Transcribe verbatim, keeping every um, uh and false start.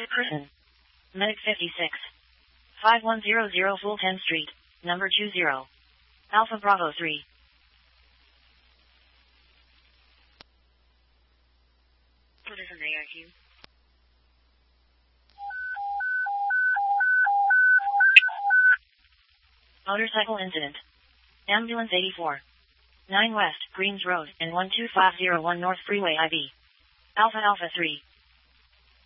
Person. Medic fifty-six. five one zero zero Fulton Street, number two zero. Alpha Bravo three. What is an A I Q? Motorcycle incident. Ambulance eighty-four. nine West, Greens Road, and one two five zero one North Freeway I B. Alpha Alpha three.